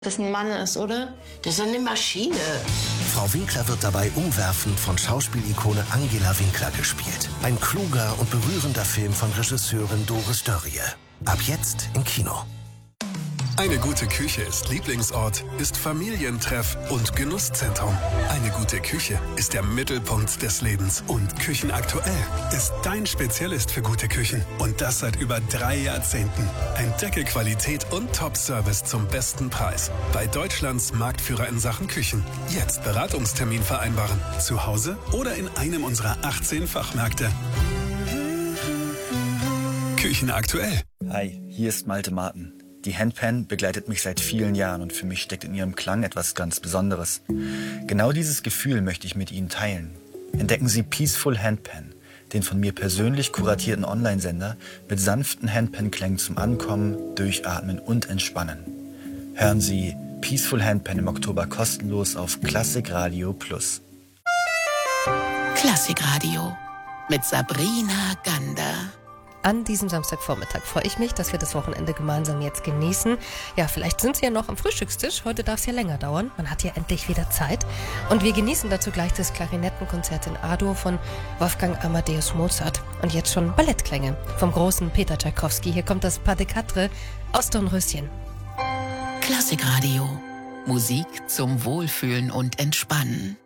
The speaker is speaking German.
das ein Mann ist, oder? Das ist eine Maschine. Frau Winkler wird dabei umwerfend von Schauspielikone Angela Winkler gespielt. Ein kluger und berührender Film von Regisseurin Doris Dörrie. Ab jetzt im Kino. Eine gute Küche ist Lieblingsort, ist Familientreff und Genusszentrum. Eine gute Küche ist der Mittelpunkt des Lebens. Und Küchenaktuell ist dein Spezialist für gute Küchen. Und das seit über 3 Jahrzehnten. Entdecke Qualität und Top-Service zum besten Preis. Bei Deutschlands Marktführer in Sachen Küchen. Jetzt Beratungstermin vereinbaren. Zu Hause oder in einem unserer 18 Fachmärkte. Küchenaktuell. Hi, hier ist Malte Marten. Die Handpan begleitet mich seit vielen Jahren und für mich steckt in ihrem Klang etwas ganz Besonderes. Genau dieses Gefühl möchte ich mit Ihnen teilen. Entdecken Sie Peaceful Handpan, den von mir persönlich kuratierten Online-Sender mit sanften Handpan-Klängen zum Ankommen, Durchatmen und Entspannen. Hören Sie Peaceful Handpan im Oktober kostenlos auf Klassik Radio Plus. Klassik Radio mit Sabrina Gander. An diesem Samstagvormittag freue ich mich, dass wir das Wochenende gemeinsam jetzt genießen. Ja, vielleicht sind Sie ja noch am Frühstückstisch. Heute darf es ja länger dauern. Man hat ja endlich wieder Zeit. Und wir genießen dazu gleich das Klarinettenkonzert in A-Dur von Wolfgang Amadeus Mozart. Und jetzt schon Ballettklänge vom großen Peter Tschaikowski. Hier kommt das Pas de Quatre aus Dornröschen. Klassik Radio. Musik zum Wohlfühlen und Entspannen.